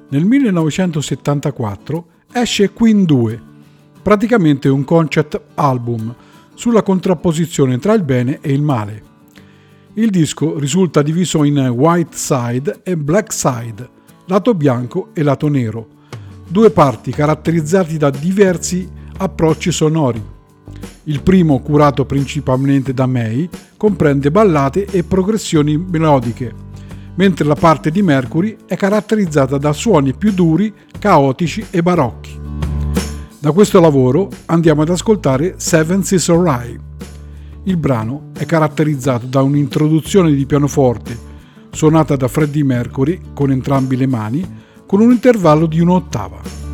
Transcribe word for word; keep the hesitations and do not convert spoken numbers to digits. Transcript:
Nel millenovecentosettantaquattro esce Queen due, praticamente un concept album sulla contrapposizione tra il bene e il male. Il disco risulta diviso in White Side e Black Side, lato bianco e lato nero, due parti caratterizzati da diversi approcci sonori. Il primo, curato principalmente da May, comprende ballate e progressioni melodiche, mentre la parte di Mercury è caratterizzata da suoni più duri, caotici e barocchi. Da questo lavoro andiamo ad ascoltare Seventh is Alright. Il brano è caratterizzato da un'introduzione di pianoforte suonata da Freddie Mercury con entrambe le mani, con un intervallo di un'ottava.